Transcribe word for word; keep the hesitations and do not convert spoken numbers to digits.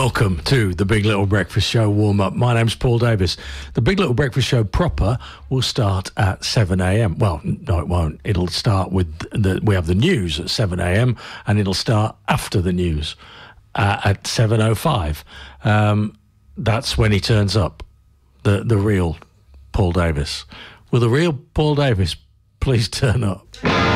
Welcome to the Big Little Breakfast Show warm-up. My name's Paul Davis. The Big Little Breakfast Show proper will start at seven a.m. Well, no, it won't. It'll start with the... We have the news at seven a.m. and it'll start after the news uh, at seven oh five. Um, that's when he turns up, the, the real Paul Davis. Will the real Paul Davis please turn up?